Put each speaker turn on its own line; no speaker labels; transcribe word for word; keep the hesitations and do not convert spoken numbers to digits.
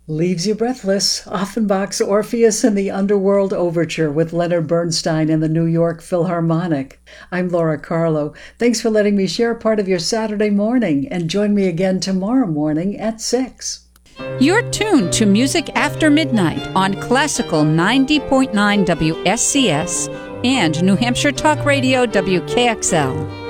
Leaves you breathless, Offenbach's Orpheus and the Underworld Overture with Leonard Bernstein and the New York Philharmonic. I'm Laura Carlo. Thanks for letting me share part of your Saturday morning, and join me again tomorrow morning at six.
You're tuned to Music After Midnight on Classical ninety point nine W S C S and New Hampshire Talk Radio W K X L.